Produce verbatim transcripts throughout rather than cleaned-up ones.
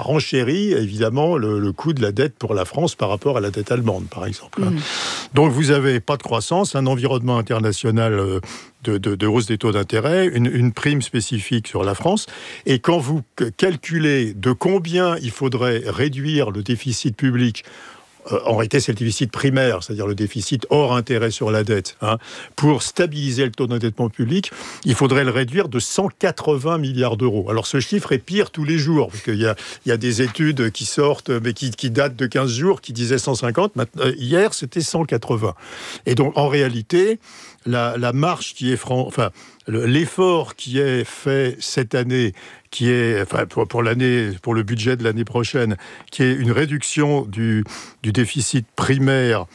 renchérit évidemment le, le coût de la dette pour la France par rapport à la dette allemande, par exemple. Mmh. Donc vous n'avez pas de croissance, un environnement international de, de, de hausse des taux d'intérêt, une, une prime spécifique sur la France. Et quand vous calculez de combien il faudrait réduire le déficit public, Euh, en réalité, c'est le déficit primaire, c'est-à-dire le déficit hors intérêt sur la dette. Hein. Pour stabiliser le taux d'endettement public, il faudrait le réduire de cent quatre-vingts milliards d'euros. Alors, ce chiffre est pire tous les jours, parce qu'il y a, il y a des études qui sortent, mais qui, qui datent de quinze jours, qui disaient cent cinquante. Maintenant, hier, c'était cent quatre-vingts. Et donc, en réalité, la, la marche qui est... Fran... Enfin, l'effort qui est fait cette année, qui est, enfin, pour, pour, l'année, pour le budget de l'année prochaine, qui est une réduction du, du déficit primaire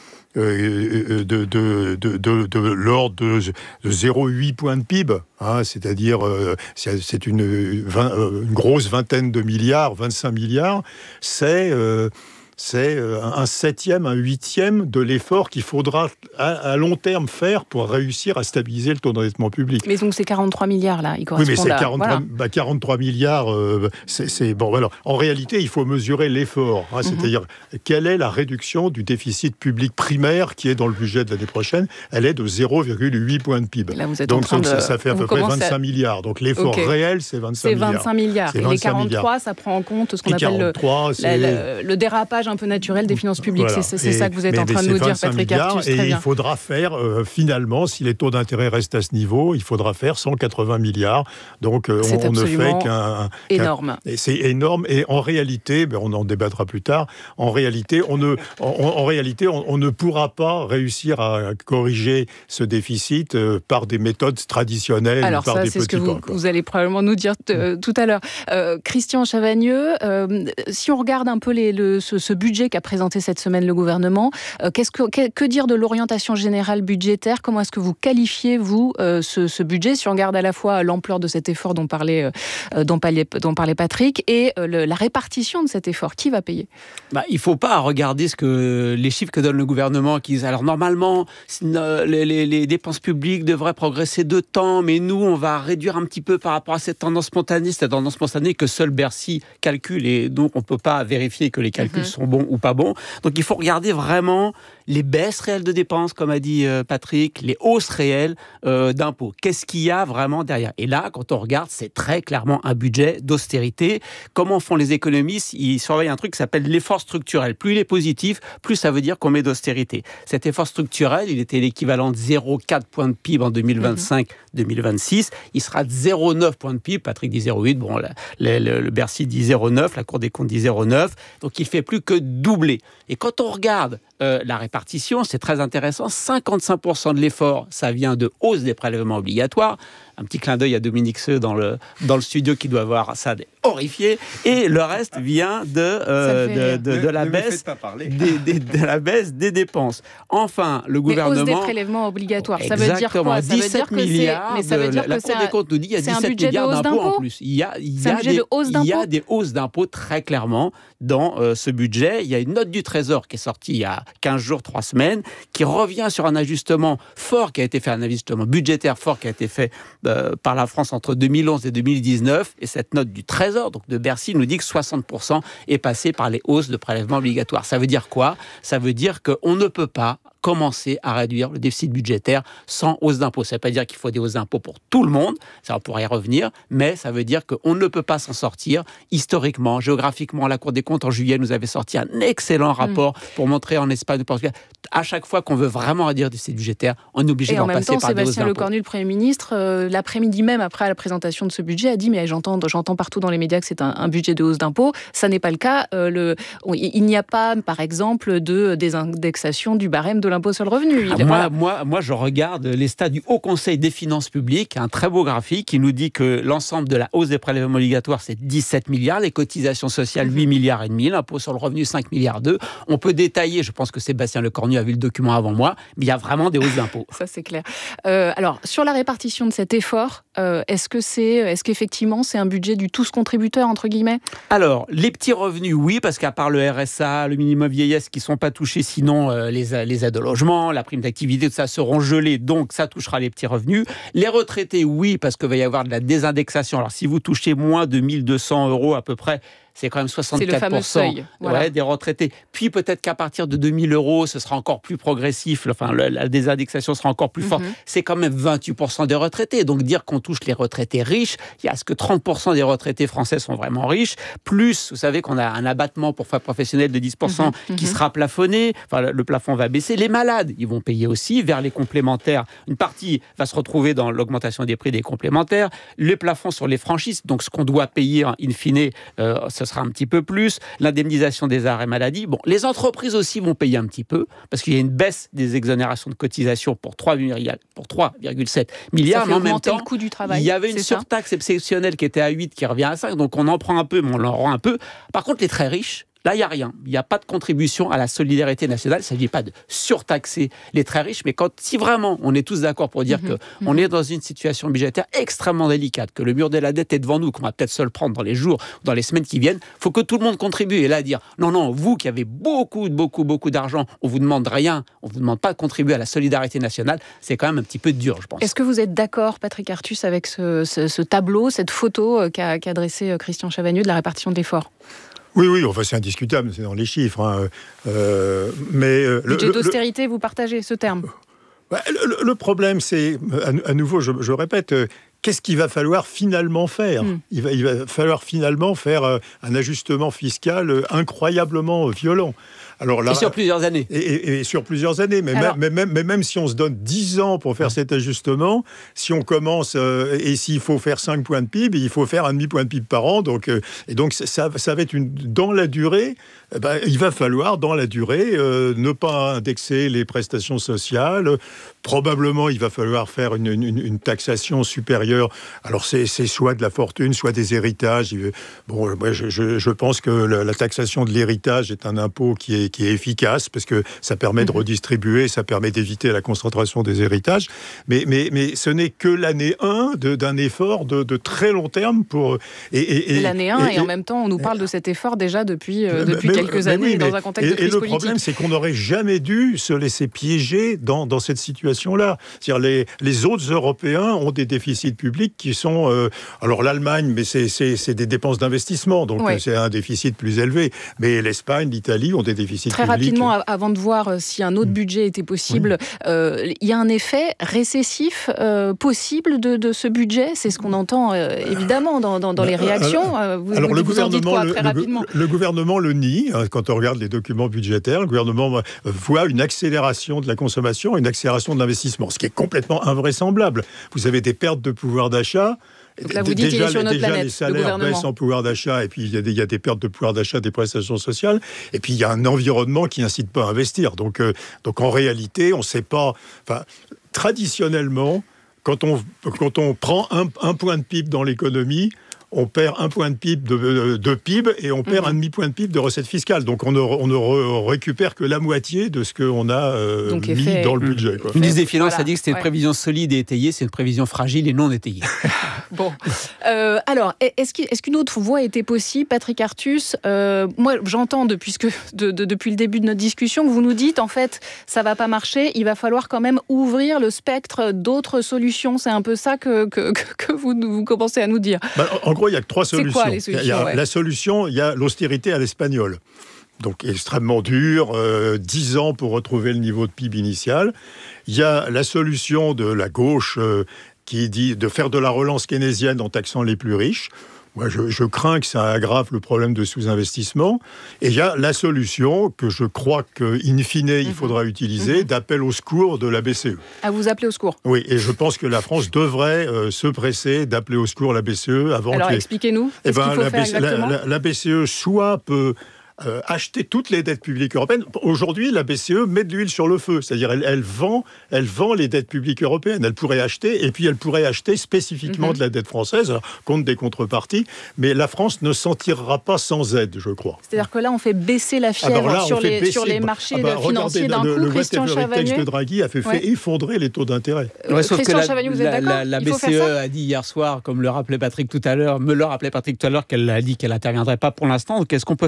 euh, de, de, de, de, de l'ordre de, de zéro virgule huit points de P I B, hein, c'est-à-dire euh, c'est, c'est une, vingt, euh, une grosse vingtaine de milliards, vingt-cinq milliards, c'est... Euh, c'est un septième, un huitième de l'effort qu'il faudra à, à long terme faire pour réussir à stabiliser le taux d'endettement public. Mais donc c'est quarante-trois milliards là, il correspond. Oui, mais c'est quarante-trois, voilà. bah, quarante-trois milliards. Euh, c'est, c'est bon. Alors, en réalité, il faut mesurer l'effort, hein, mm-hmm. c'est-à-dire quelle est la réduction du déficit public primaire qui est dans le budget de l'année prochaine. Elle est de zéro virgule huit points de P I B. Là, vous êtes donc en train ça, de... ça fait à peu près vingt-cinq à... milliards. Donc l'effort okay. réel, c'est vingt-cinq c'est milliards. C'est vingt-cinq milliards. Et les quarante-trois, milliards. Ça prend en compte ce qu'on appelle le, la, le, le dérapage un peu naturel des finances publiques. Voilà. C'est, c'est et, ça que vous êtes mais, en train de nous dire, Patrick Artus. Et très bien. il faudra faire, euh, finalement, si les taux d'intérêt restent à ce niveau, il faudra faire cent quatre-vingts milliards. Donc, euh, on, on ne fait qu'un... énorme. Qu'un, et c'est énorme. Et en réalité, ben, on en débattra plus tard, en réalité, on ne, en, en réalité, on, on ne pourra pas réussir à corriger ce déficit euh, par des méthodes traditionnelles. Alors par ça, des c'est ce que vous, pas, vous allez probablement nous dire t- tout à l'heure. Euh, Christian Chavagneux, euh, si on regarde un peu les, le, ce, ce budget qu'a présenté cette semaine le gouvernement, Euh, qu'est-ce que, que, que dire de l'orientation générale budgétaire ? Comment est-ce que vous qualifiez, vous, euh, ce, ce budget, si on regarde à la fois l'ampleur de cet effort dont parlait, euh, dont parlait, dont parlait Patrick, et euh, le, la répartition de cet effort ? Qui va payer ? Bah, il ne faut pas regarder ce que, les chiffres que donne le gouvernement. Qui, alors normalement, les, les, les dépenses publiques devraient progresser de temps, mais nous, on va réduire un petit peu par rapport à cette tendance spontanée, cette tendance spontanée que seul Bercy calcule, et donc on ne peut pas vérifier que les calculs mm-hmm. sont bons ou pas bons. Donc il faut regarder vraiment les baisses réelles de dépenses, comme a dit euh, Patrick, les hausses réelles euh, d'impôts. Qu'est-ce qu'il y a vraiment derrière ? Et là, quand on regarde, c'est très clairement un budget d'austérité. Comment font les économistes ? Ils surveillent un truc qui s'appelle l'effort structurel. Plus il est positif, plus ça veut dire qu'on met d'austérité. Cet effort structurel, il était l'équivalent de zéro virgule quatre points de P I B en deux mille vingt-cinq deux mille vingt-six. Il sera de zéro virgule neuf points de P I B. Patrick dit zéro virgule huit. Bon, la, le, le, le Bercy dit zéro virgule neuf. La Cour des comptes dit zéro virgule neuf. Donc, il ne fait plus que doubler. Et quand on regarde Euh, la répartition, c'est très intéressant. cinquante-cinq pour cent de l'effort, ça vient de hausse des prélèvements obligatoires. Un petit clin d'œil à Dominique Seux dans le, dans le studio qui doit voir ça horrifié. Et le reste vient de, euh, de, de, de, de, la baisse, des, des, de la baisse des dépenses. Enfin, le gouvernement... Mais hausse des prélèvements obligatoires, ça veut dire quoi ? Ça veut dire que milliards. Mais ça veut dire de, que la Cour des comptes nous dit qu'il y a dix-sept milliards d'impôts en plus. Il y a, il y a, des, il y a des hausses d'impôts très clairement dans euh, ce budget. Il y a une note du Trésor qui est sortie il y a quinze jours, trois semaines, qui revient sur un ajustement fort qui a été fait, un ajustement budgétaire fort qui a été fait euh, par la France entre deux mille onze et deux mille dix-neuf. Et cette note du Trésor, donc de Bercy, nous dit que soixante pour cent est passé par les hausses de prélèvements obligatoires. Ça veut dire quoi ? Ça veut dire qu'on ne peut pas commencer à réduire le déficit budgétaire sans hausse d'impôts. Ça ne veut pas dire qu'il faut des hausses d'impôts pour tout le monde, ça on pourrait y revenir, mais ça veut dire qu'on ne peut pas s'en sortir historiquement, géographiquement. La Cour des comptes en juillet nous avait sorti un excellent rapport mmh. pour montrer en Espagne, au Portugal, à chaque fois qu'on veut vraiment réduire le déficit budgétaire, on est obligé d'en passer temps, par des hausses d'impôts. Et en même temps, Sébastien Lecornu, le Premier ministre, euh, l'après-midi même, après la présentation de ce budget, a dit, mais j'entends, j'entends partout dans les médias que c'est un, un budget de hausse d'impôts. Ça n'est pas le cas. Euh, le, on, il n'y a pas, par exemple, de désindexation du barème de l'impôt sur le revenu. Ah, moi, moi, moi, je regarde les stats du Haut Conseil des finances publiques, un très beau graphique qui nous dit que l'ensemble de la hausse des prélèvements obligatoires, c'est dix-sept milliards, les cotisations sociales, huit milliards et demi, l'impôt sur le revenu, cinq milliards deux. On peut détailler, je pense que Sébastien Lecornu a vu le document avant moi, mais il y a vraiment des hausses d'impôts. Ça, c'est clair. Euh, alors, sur la répartition de cet effort, euh, est-ce que c'est, est-ce qu'effectivement, c'est un budget du tous contributeur, entre guillemets ? Alors, les petits revenus, oui, parce qu'à part le R S A, le minimum vieillesse, qui ne sont pas touchés, sinon euh, les, les aides au logement, la prime d'activité, tout ça seront gelés, donc ça touchera les petits revenus. Les retraités, oui, parce qu'il va y avoir de la désindexation. Alors, si vous touchez moins de mille deux cents euros à peu près, c'est quand même soixante-quatre pour cent c'est le fameux seuil, voilà. ouais, des retraités. Puis peut-être qu'à partir de deux mille euros, ce sera encore plus progressif, enfin la, la désindexation sera encore plus forte. Mm-hmm. C'est quand même vingt-huit pour cent des retraités. Donc dire qu'on touche les retraités riches, il y a ce que trente pour cent des retraités français sont vraiment riches, plus vous savez qu'on a un abattement pour frais professionnels de dix pour cent mm-hmm. qui sera plafonné, enfin le plafond va baisser. Les malades, ils vont payer aussi vers les complémentaires. Une partie va se retrouver dans l'augmentation des prix des complémentaires, les plafonds sur les franchises, donc ce qu'on doit payer in fine, euh, ce sera un petit peu plus, l'indemnisation des arrêts maladie. Bon, les entreprises aussi vont payer un petit peu, parce qu'il y a une baisse des exonérations de cotisations pour trois virgule sept milliards, mais en même temps, le coût du travail, il y avait une surtaxe exceptionnelle qui était à huit, qui revient à cinq, donc on en prend un peu, mais on en rend un peu. Par contre, les très riches, là, il n'y a rien. Il n'y a pas de contribution à la solidarité nationale. Il ne s'agit pas de surtaxer les très riches. Mais quand, si vraiment on est tous d'accord pour dire mmh, qu'on mmh. est dans une situation budgétaire extrêmement délicate, que le mur de la dette est devant nous, qu'on va peut-être se le prendre dans les jours, dans les semaines qui viennent, il faut que tout le monde contribue. Et là, dire non, non, vous qui avez beaucoup, beaucoup, beaucoup d'argent, on ne vous demande rien, on ne vous demande pas de contribuer à la solidarité nationale, c'est quand même un petit peu dur, je pense. Est-ce que vous êtes d'accord, Patrick Artus, avec ce, ce, ce tableau, cette photo qu'a, qu'a dressé Christian Chavagneux de la répartition de l'effort ? Oui, oui, enfin, c'est indiscutable, c'est dans les chiffres. Hein. Euh, mais, euh, budget le, d'austérité, le, vous partagez ce terme ? Le, le problème, c'est, à, à nouveau, je, je répète, euh, qu'est-ce qu'il va falloir finalement faire ? mmh. il, va, il va falloir finalement faire euh, un ajustement fiscal euh, incroyablement violent. Alors là, et sur plusieurs années. Et, et, et sur plusieurs années. Mais, Alors, même, mais, même, mais même si on se donne dix ans pour faire cet ajustement, si on commence, euh, et s'il faut faire cinq points de P I B, il faut faire un demi-point de P I B par an. Donc, euh, et donc, ça, ça va être une, dans la durée, eh ben, il va falloir, dans la durée, euh, ne pas indexer les prestations sociales. Probablement, il va falloir faire une, une, une taxation supérieure. Alors, c'est, c'est soit de la fortune, soit des héritages. Bon, moi, je, je, je pense que la, la taxation de l'héritage est un impôt qui est qui est efficace, parce que ça permet de redistribuer, ça permet d'éviter la concentration des héritages. Mais, mais, mais ce n'est que l'année un de, d'un effort de, de très long terme pour... Et, et, et l'année un, et, et en même temps, on nous parle de cet effort déjà depuis, euh, depuis mais, quelques mais, années, oui, dans mais, un contexte et, de crise politique. Et le politique. problème, c'est qu'on n'aurait jamais dû se laisser piéger dans, dans cette situation-là. C'est-à-dire, les, les autres Européens ont des déficits publics qui sont... Euh, alors, l'Allemagne, mais c'est, c'est, c'est des dépenses d'investissement, donc oui. c'est un déficit plus élevé. Mais l'Espagne, l'Italie ont des déficits Très publics. rapidement, avant de voir si un autre budget était possible, il oui. euh, y a un effet récessif euh, possible de, de ce budget. C'est ce qu'on entend euh, évidemment dans, dans, dans les réactions. Alors, vous, alors vous, le, vous gouvernement, quoi, le, très le, rapidement. le gouvernement le nie. Hein, quand on regarde les documents budgétaires, le gouvernement voit une accélération de la consommation, une accélération de l'investissement, ce qui est complètement invraisemblable. Vous avez des pertes de pouvoir d'achat. Donc là, vous dites déjà, qu'il est sur notre déjà planète, les salaires baissent en pouvoir d'achat, et puis il y, y a des pertes de pouvoir d'achat des prestations sociales, et puis il y a un environnement qui n'incite pas à investir. Donc, euh, donc en réalité, on ne sait pas... Enfin, traditionnellement, quand on, quand on prend un, un point de P I B dans l'économie, on perd un point de P I B de, de, de P I B et on perd mmh. un demi-point de P I B de recettes fiscales. Donc on ne, on ne re, récupère que la moitié de ce qu'on a euh, mis effet, dans le budget. Le ministre des Finances voilà. a dit que c'était ouais. une prévision solide et étayée, c'est une prévision fragile et non étayée. Bon. Euh, alors, est-ce, qu'il, est-ce qu'une autre voie était possible, Patrick Artus ? euh, Moi, j'entends depuis, que, de, de, depuis le début de notre discussion que vous nous dites, en fait, ça ne va pas marcher, il va falloir quand même ouvrir le spectre d'autres solutions. C'est un peu ça que, que, que vous, vous commencez à nous dire. Bah, en gros, il y a que trois solutions. C'est quoi les solutions ? Il y a ouais. La solution, il y a l'austérité à l'espagnole. Donc extrêmement dur, euh, dix ans pour retrouver le niveau de P I B initial. Il y a la solution de la gauche euh, qui dit de faire de la relance keynésienne en taxant les plus riches. Moi, je, je crains que ça aggrave le problème de sous-investissement. Et il y a la solution que je crois qu'in fine, il mmh. faudra utiliser, mmh. d'appel au secours de la B C E. À vous appeler au secours ? Oui, et je pense que la France devrait euh, se presser d'appeler au secours la B C E avant Alors, que... Alors, expliquez-nous, qu'est-ce eh ben, qu'il faut la faire B C E, exactement ? la, la, la B C E soit peut... Euh, acheter toutes les dettes publiques européennes. Aujourd'hui, la B C E met de l'huile sur le feu, c'est-à-dire elle, elle, vend, elle vend les dettes publiques européennes. Elle pourrait acheter, et puis elle pourrait acheter spécifiquement mm-hmm. de la dette française, alors, contre des contreparties, mais la France ne s'en tirera pas sans aide, je crois. C'est-à-dire que là, on fait baisser la fièvre là, sur, les, baisser, sur les marchés ah bah, financiers d'un le, coup. Le Christian Chavagneux, texte de Draghi a fait, ouais. fait effondrer les taux d'intérêt. Ouais, sauf Christian que Chavagneux, vous êtes d'accord ? La, la, la B C E a dit hier soir, comme le rappelait Patrick tout à l'heure, me le rappelait Patrick tout à l'heure, qu'elle a dit qu'elle n'interviendrait pas pour l'instant. Donc, est-ce qu'on peut faire autre chose ?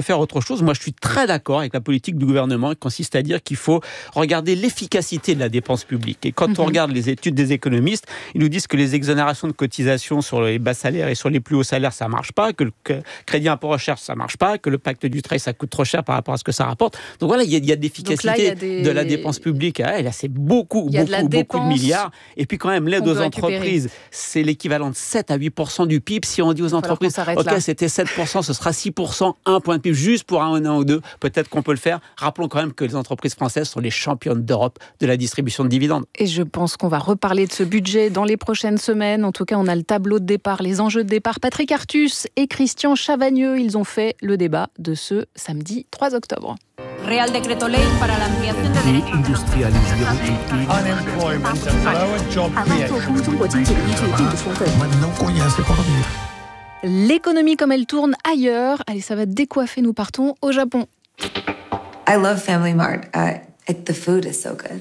Moi, je suis très d'accord avec la politique du gouvernement qui consiste à dire qu'il faut regarder l'efficacité de la dépense publique. Et quand mm-hmm. on regarde les études des économistes, ils nous disent que les exonérations de cotisations sur les bas salaires et sur les plus hauts salaires, ça marche pas, que le crédit impôt recherche, ça marche pas, que le pacte du travail, ça coûte trop cher par rapport à ce que ça rapporte. Donc voilà, il y a, il y a d'efficacité là, des... de la dépense publique. Ah, là, c'est beaucoup, beaucoup, de beaucoup de milliards. Et puis quand même, l'aide aux entreprises, c'est l'équivalent de sept à huit pour cent du P I B. Si on dit aux entreprises, ok, là. C'était sept pour cent, ce sera six pour cent, un point de P I B, juste pour un an ou deux, peut-être qu'on peut le faire. Rappelons quand même que les entreprises françaises sont les championnes d'Europe de la distribution de dividendes. Et je pense qu'on va reparler de ce budget dans les prochaines semaines. En tout cas, on a le tableau de départ, les enjeux de départ. Patrick Artus et Christian Chavagneux, ils ont fait le débat de ce samedi trois octobre. Real Decreto Ley para la ampliación de derechos. L'économie comme elle tourne ailleurs. Allez, ça va décoiffer, nous partons au Japon. I love Family Mart. Uh, it, the food is so good.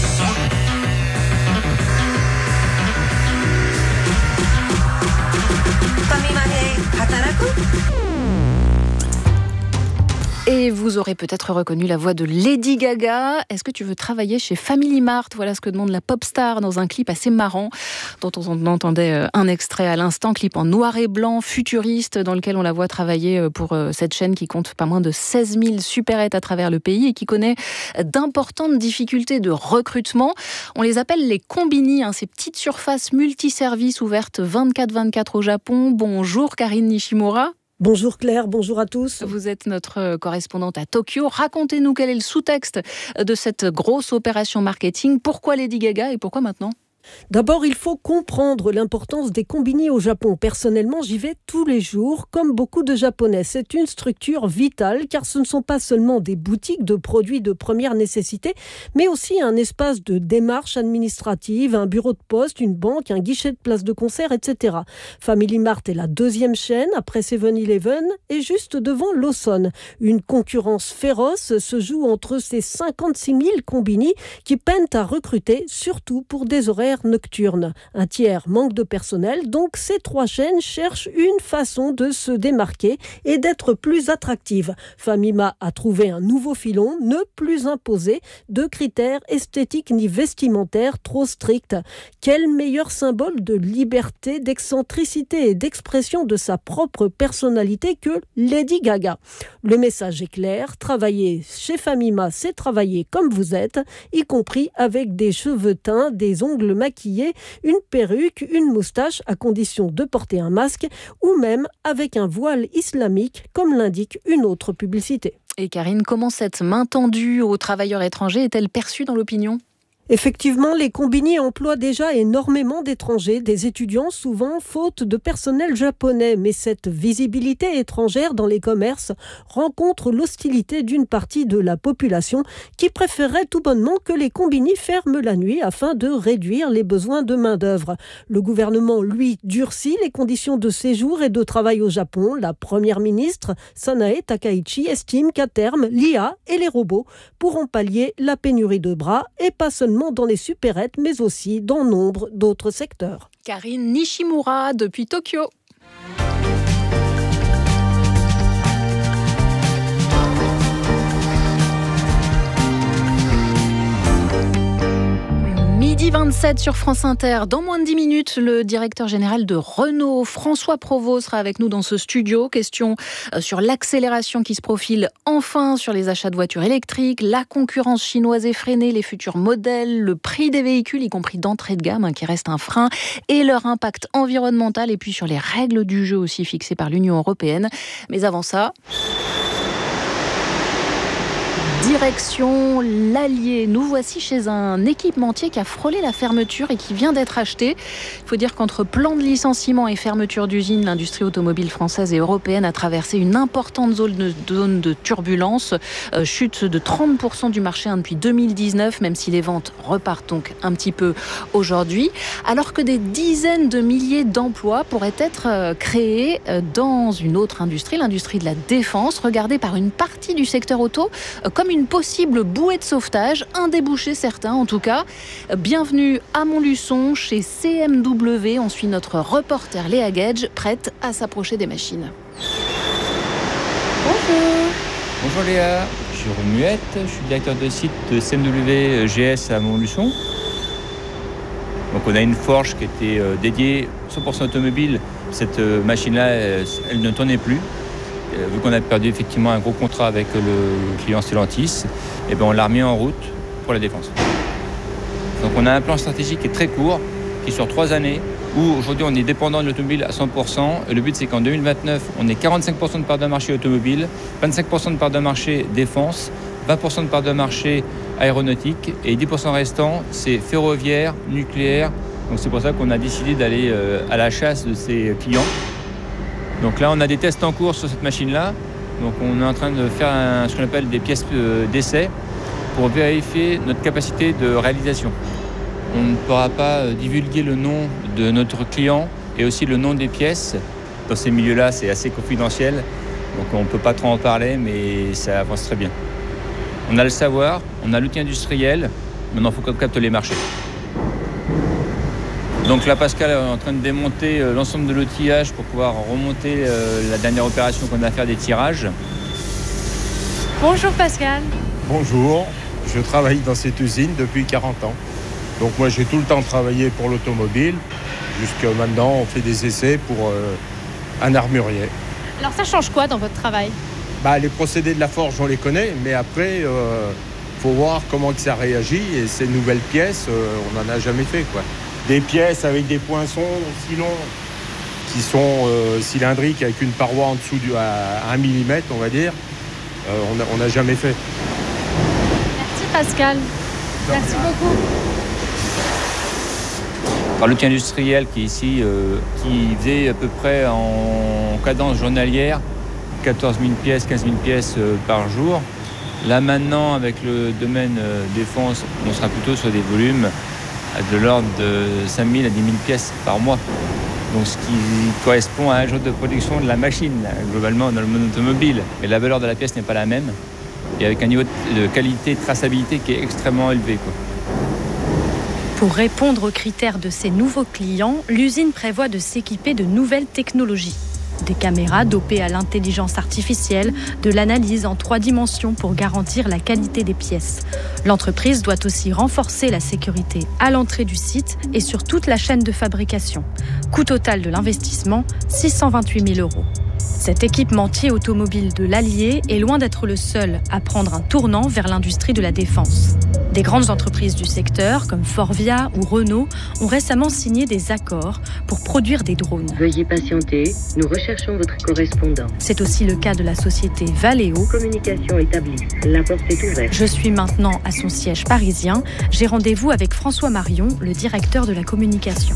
Et vous aurez peut-être reconnu la voix de Lady Gaga. Est-ce que tu veux travailler chez Family Mart ? Voilà ce que demande la pop star dans un clip assez marrant dont on entendait un extrait à l'instant, clip en noir et blanc, futuriste, dans lequel on la voit travailler pour cette chaîne qui compte pas moins de seize mille supérettes à travers le pays et qui connaît d'importantes difficultés de recrutement. On les appelle les combini, hein, ces petites surfaces multiservices ouvertes vingt-quatre vingt-quatre au Japon. Bonjour Karine Nishimura. Bonjour Claire, bonjour à tous. Vous êtes notre correspondante à Tokyo. Racontez-nous quel est le sous-texte de cette grosse opération marketing. Pourquoi Lady Gaga et pourquoi maintenant ? D'abord, il faut comprendre l'importance des combini au Japon. Personnellement, j'y vais tous les jours, comme beaucoup de Japonais. C'est une structure vitale, car ce ne sont pas seulement des boutiques de produits de première nécessité, mais aussi un espace de démarche administrative, un bureau de poste, une banque, un guichet de place de concert, et cetera. Family Mart est la deuxième chaîne, après seven eleven, et juste devant Lawson. Une concurrence féroce se joue entre ces cinquante-six mille combini qui peinent à recruter, surtout pour des horaires nocturne. Un tiers manque de personnel, donc ces trois chaînes cherchent une façon de se démarquer et d'être plus attractives. Famima a trouvé un nouveau filon, ne plus imposer de critères esthétiques ni vestimentaires trop stricts. Quel meilleur symbole de liberté, d'excentricité et d'expression de sa propre personnalité que Lady Gaga. Le message est clair, travailler chez Famima, c'est travailler comme vous êtes, y compris avec des cheveux teints, des ongles maquillés, une perruque, une moustache à condition de porter un masque ou même avec un voile islamique comme l'indique une autre publicité. Et Karine, comment cette main tendue aux travailleurs étrangers est-elle perçue dans l'opinion ? Effectivement, les combini emploient déjà énormément d'étrangers, des étudiants souvent faute de personnel japonais. Mais cette visibilité étrangère dans les commerces rencontre l'hostilité d'une partie de la population qui préférerait tout bonnement que les combini ferment la nuit afin de réduire les besoins de main-d'œuvre. Le gouvernement, lui, durcit les conditions de séjour et de travail au Japon. La première ministre, Sanae Takaichi, estime qu'à terme, l'I A et les robots pourront pallier la pénurie de bras et pas seulement dans les supérettes, mais aussi dans nombre d'autres secteurs. Karine Nishimura depuis Tokyo. midi vingt-sept sur France Inter. Dans moins de dix minutes, le directeur général de Renault, François Provost, sera avec nous dans ce studio. Question sur l'accélération qui se profile enfin sur les achats de voitures électriques, la concurrence chinoise effrénée, les futurs modèles, le prix des véhicules, y compris d'entrée de gamme, hein, qui reste un frein, et leur impact environnemental, et puis sur les règles du jeu aussi fixées par l'Union européenne. Mais avant ça... Direction l'Allier. Nous voici chez un équipementier qui a frôlé la fermeture et qui vient d'être acheté. Il faut dire qu'entre plan de licenciement et fermeture d'usine, l'industrie automobile française et européenne a traversé une importante zone de, zone de turbulence. Euh, chute de trente pour cent du marché hein, depuis deux mille dix-neuf, même si les ventes repartent donc un petit peu aujourd'hui. Alors que des dizaines de milliers d'emplois pourraient être euh, créés euh, dans une autre industrie, l'industrie de la défense, regardée par une partie du secteur auto euh, comme une possible bouée de sauvetage, un débouché certain en tout cas. Bienvenue à Montluçon, chez C M W. On suit notre reporter Léa Gage, prête à s'approcher des machines. Bonjour. Bonjour Léa, Jérôme Muette, je suis directeur de site de C M W G S à Montluçon. Donc on a une forge qui était dédiée cent pour cent automobile. Cette machine-là, elle ne tournait plus. Vu qu'on a perdu effectivement un gros contrat avec le client Stellantis, et bien on l'a remis en route pour la défense. Donc on a un plan stratégique qui est très court, qui est sur trois années, où aujourd'hui on est dépendant de l'automobile à cent pour cent. Et le but c'est qu'en deux mille vingt-neuf, on ait quarante-cinq pour cent de part de marché automobile, vingt-cinq pour cent de part de marché défense, vingt pour cent de part de marché aéronautique et dix pour cent restant, c'est ferroviaire, nucléaire. Donc c'est pour ça qu'on a décidé d'aller à la chasse de ces clients. Donc là, on a des tests en cours sur cette machine-là. Donc on est en train de faire un, ce qu'on appelle des pièces d'essai pour vérifier notre capacité de réalisation. On ne pourra pas divulguer le nom de notre client et aussi le nom des pièces. Dans ces milieux-là, c'est assez confidentiel. Donc on ne peut pas trop en parler, mais ça avance très bien. On a le savoir, on a l'outil industriel, maintenant il faut qu'on capte les marchés. Donc là, Pascal est en train de démonter l'ensemble de l'outillage pour pouvoir remonter la dernière opération qu'on a à faire des tirages. Bonjour Pascal. Bonjour, je travaille dans cette usine depuis quarante ans. Donc moi j'ai tout le temps travaillé pour l'automobile. Jusqu'à maintenant on fait des essais pour euh, un armurier. Alors ça change quoi dans votre travail ? Bah, les procédés de la forge on les connaît, mais après il euh, faut voir comment que ça réagit. Et ces nouvelles pièces, euh, on n'en a jamais fait quoi. Des pièces avec des poinçons si longs, qui sont euh, cylindriques avec une paroi en dessous du, à un millimètre, on va dire, euh, on n'a jamais fait. Merci Pascal. Merci beaucoup. Par l'outil industriel qui est ici, euh, qui faisait à peu près en cadence journalière quatorze mille pièces, quinze mille pièces euh, par jour. Là maintenant, avec le domaine euh, défense, on sera plutôt sur des volumes de l'ordre de cinq mille à dix mille pièces par mois. Donc ce qui correspond à un jour de production de la machine, là, globalement dans le monde automobile. Mais la valeur de la pièce n'est pas la même, et avec un niveau de qualité, de traçabilité qui est extrêmement élevé, quoi. Pour répondre aux critères de ses nouveaux clients, l'usine prévoit de s'équiper de nouvelles technologies. Des caméras dopées à l'intelligence artificielle, de l'analyse en trois dimensions pour garantir la qualité des pièces. L'entreprise doit aussi renforcer la sécurité à l'entrée du site et sur toute la chaîne de fabrication. Coût total de l'investissement, six cent vingt-huit mille euros. Cet équipementier automobile de l'Allier est loin d'être le seul à prendre un tournant vers l'industrie de la défense. Des grandes entreprises du secteur, comme Forvia ou Renault, ont récemment signé des accords pour produire des drones. Veuillez patienter, nous recherchons votre correspondant. C'est aussi le cas de la société Valeo. Communication établie, la porte est ouverte. Je suis maintenant à son siège parisien. J'ai rendez-vous avec François Marion, le directeur de la communication.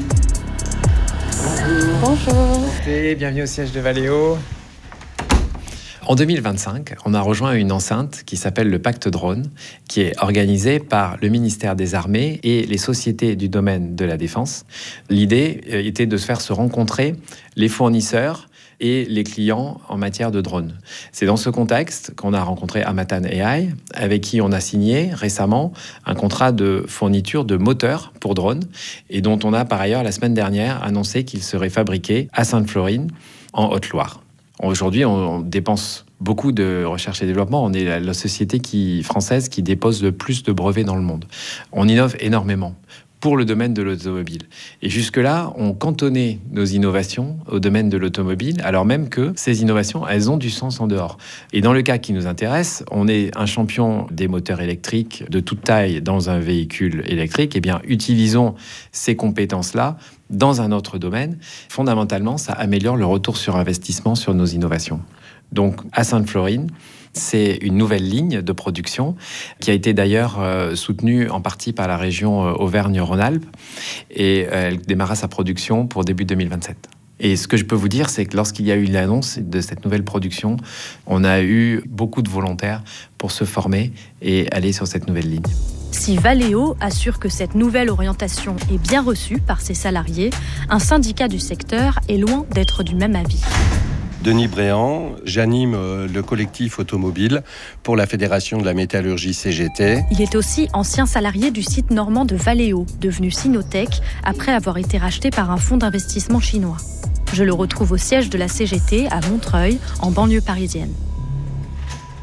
Bonjour. Et bienvenue au siège de Valeo. En deux mille vingt-cinq, on a rejoint une enceinte qui s'appelle le Pacte Drone, qui est organisée par le ministère des Armées et les sociétés du domaine de la défense. L'idée était de se faire se rencontrer les fournisseurs et les clients en matière de drones. C'est dans ce contexte qu'on a rencontré Amatan A I, avec qui on a signé récemment un contrat de fourniture de moteurs pour drones, et dont on a par ailleurs la semaine dernière annoncé qu'il serait fabriqué à Sainte-Florine, en Haute-Loire. Aujourd'hui, on dépense beaucoup de recherche et développement. On est la, la société qui, française qui dépose le plus de brevets dans le monde. On innove énormément pour le domaine de l'automobile. Et jusque-là, on cantonnait nos innovations au domaine de l'automobile, alors même que ces innovations, elles ont du sens en dehors. Et dans le cas qui nous intéresse, on est un champion des moteurs électriques de toute taille dans un véhicule électrique. Eh bien, utilisons ces compétences-là dans un autre domaine. Fondamentalement, ça améliore le retour sur investissement sur nos innovations. Donc, à Sainte-Florine, c'est une nouvelle ligne de production qui a été d'ailleurs euh, soutenue en partie par la région euh, Auvergne-Rhône-Alpes, et euh, elle démarra sa production pour début deux mille vingt-sept. Et ce que je peux vous dire, c'est que lorsqu'il y a eu l'annonce de cette nouvelle production, on a eu beaucoup de volontaires pour se former et aller sur cette nouvelle ligne. Si Valeo assure que cette nouvelle orientation est bien reçue par ses salariés, un syndicat du secteur est loin d'être du même avis. Denis Bréant, j'anime le collectif automobile pour la Fédération de la métallurgie C G T. Il est aussi ancien salarié du site normand de Valeo, devenu Sinotech, après avoir été racheté par un fonds d'investissement chinois. Je le retrouve au siège de la C G T à Montreuil, en banlieue parisienne.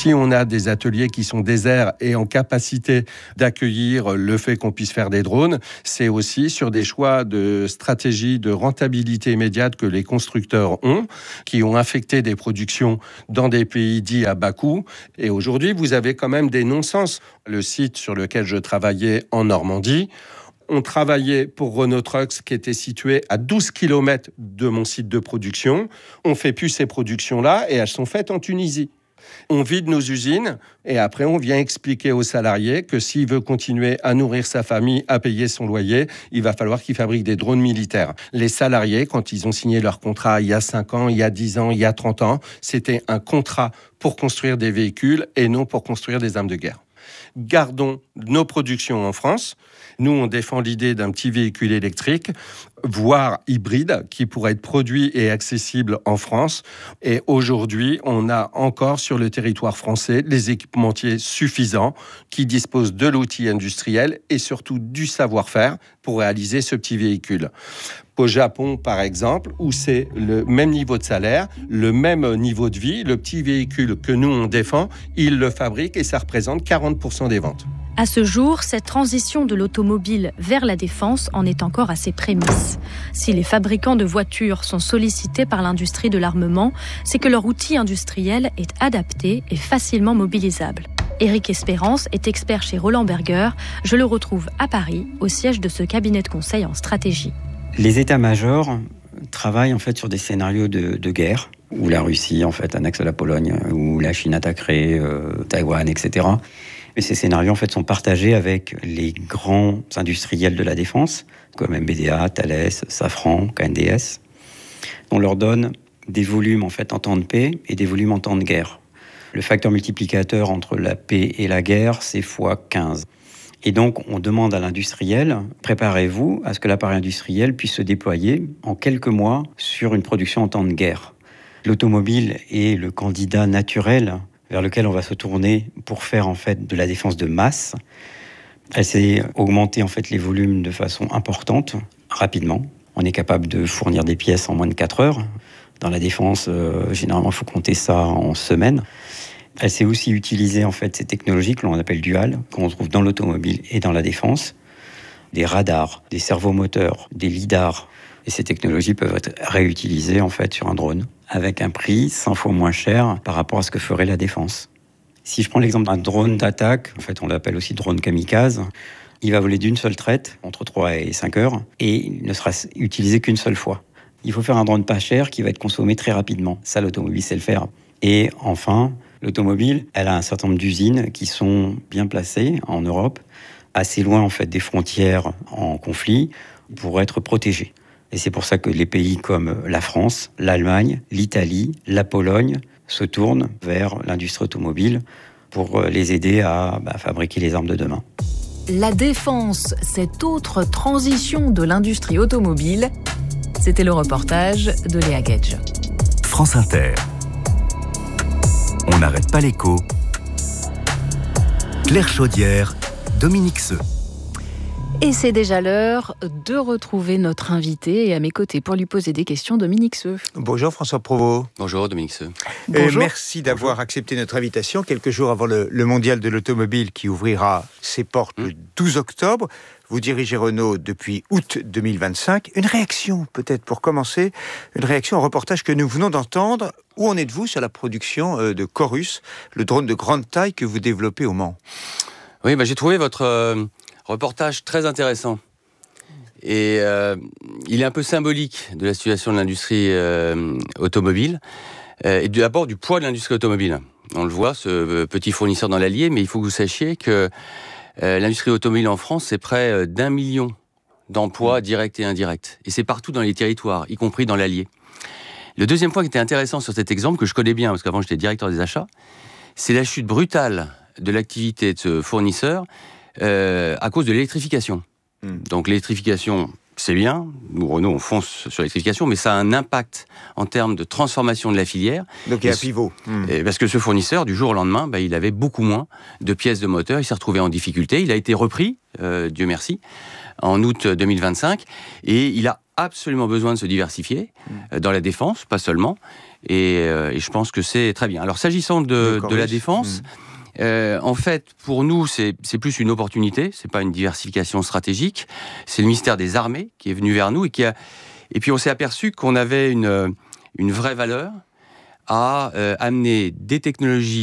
si on a des ateliers qui sont déserts et en capacité d'accueillir le fait qu'on puisse faire des drones, c'est aussi sur des choix de stratégie de rentabilité immédiate que les constructeurs ont, qui ont affecté des productions dans des pays dits à bas coût. Et aujourd'hui, vous avez quand même des non-sens. Le site sur lequel je travaillais en Normandie, on travaillait pour Renault Trucks qui était situé à douze kilomètres de mon site de production. On ne fait plus ces productions-là et elles sont faites en Tunisie. On vide nos usines et après on vient expliquer aux salariés que s'il veut continuer à nourrir sa famille, à payer son loyer, il va falloir qu'il fabrique des drones militaires. Les salariés, quand ils ont signé leur contrat il y a cinq ans, il y a dix ans, il y a trente ans, c'était un contrat pour construire des véhicules et non pour construire des armes de guerre. Gardons nos productions en France. Nous, on défend l'idée d'un petit véhicule électrique, voire hybride, qui pourrait être produit et accessible en France. Et aujourd'hui, on a encore sur le territoire français les équipementiers suffisants qui disposent de l'outil industriel et surtout du savoir-faire pour réaliser ce petit véhicule. Au Japon, par exemple, où c'est le même niveau de salaire, le même niveau de vie, le petit véhicule que nous, on défend, ils le fabriquent et ça représente quarante pour cent des ventes. À ce jour, cette transition de l'automobile vers la défense en est encore à ses prémices. Si les fabricants de voitures sont sollicités par l'industrie de l'armement, c'est que leur outil industriel est adapté et facilement mobilisable. Éric Espérance est expert chez Roland Berger. Je le retrouve à Paris, au siège de ce cabinet de conseil en stratégie. Les états-majors travaillent en fait sur des scénarios de, de guerre, où la Russie en fait annexe la Pologne, où la Chine attaquerait euh, Taïwan, et cetera. Et ces scénarios en fait sont partagés avec les grands industriels de la défense, comme M B D A, Thales, Safran, K N D S. On leur donne des volumes en fait en temps de paix et des volumes en temps de guerre. Le facteur multiplicateur entre la paix et la guerre, c'est fois quinze. Et donc, on demande à l'industriel, préparez-vous à ce que l'appareil industriel puisse se déployer en quelques mois sur une production en temps de guerre. L'automobile est le candidat naturel vers lequel on va se tourner pour faire en fait de la défense de masse. Elle s'est augmentée en fait les volumes de façon importante, rapidement. On est capable de fournir des pièces en moins de quatre heures. Dans la défense, euh, généralement, il faut compter ça en semaines. Elle s'est aussi utilisée en fait ces technologies que l'on appelle duales, qu'on trouve dans l'automobile et dans la défense. Des radars, des servomoteurs, des lidars. Et ces technologies peuvent être réutilisées en fait sur un drone, avec un prix cent fois moins cher par rapport à ce que ferait la défense. Si je prends l'exemple d'un drone d'attaque, en fait on l'appelle aussi drone kamikaze, il va voler d'une seule traite, entre trois et cinq heures, et il ne sera utilisé qu'une seule fois. Il faut faire un drone pas cher qui va être consommé très rapidement. Ça, l'automobile sait le faire. Et enfin, l'automobile, elle a un certain nombre d'usines qui sont bien placées en Europe, assez loin en fait des frontières en conflit, pour être protégées. Et c'est pour ça que les pays comme la France, l'Allemagne, l'Italie, la Pologne se tournent vers l'industrie automobile pour les aider à bah, fabriquer les armes de demain. La défense, cette autre transition de l'industrie automobile, c'était le reportage de Léa Gage. France Inter. On n'arrête pas l'écho. Claire Chaudière, Dominique Seux. Et c'est déjà l'heure de retrouver notre invité et à mes côtés pour lui poser des questions, Dominique Seux. Bonjour François Provost. Bonjour Dominique Seux. Et merci d'avoir Bonjour. accepté notre invitation quelques jours avant le, le mondial de l'automobile qui ouvrira ses portes mmh. le douze octobre. Vous dirigez Renault depuis août deux mille vingt-cinq. Une réaction peut-être pour commencer, une réaction au reportage que nous venons d'entendre. Où en êtes-vous sur la production de Chorus, le drone de grande taille que vous développez au Mans ? Oui, bah, j'ai trouvé votre... Euh... reportage très intéressant. Et euh, il est un peu symbolique de la situation de l'industrie euh, automobile euh, et d'abord du poids de l'industrie automobile. On le voit, ce petit fournisseur dans l'Allier, mais il faut que vous sachiez que euh, l'industrie automobile en France, c'est près d'un million d'emplois directs et indirects. Et c'est partout dans les territoires, y compris dans l'Allier. Le deuxième point qui était intéressant sur cet exemple, que je connais bien, parce qu'avant j'étais directeur des achats, c'est la chute brutale de l'activité de ce fournisseur Euh, à cause de l'électrification. Mmh. Donc l'électrification, c'est bien. Nous, Renault, on fonce sur l'électrification, mais ça a un impact en termes de transformation de la filière. Donc il y a un pivot. Mmh. Parce que ce fournisseur, du jour au lendemain, bah, il avait beaucoup moins de pièces de moteur. Il s'est retrouvé en difficulté. Il a été repris, euh, Dieu merci, en août deux mille vingt-cinq. Et il a absolument besoin de se diversifier mmh. euh, dans la défense, pas seulement. Et, euh, et je pense que c'est très bien. Alors, s'agissant de, de la défense, mmh. euh, en fait, pour nous, c'est, c'est plus une opportunité, c'est pas une diversification stratégique. C'est le ministère des Armées qui est venu vers nous et qui a... Et puis, on s'est aperçu qu'on avait une, une vraie valeur à euh, amener des technologies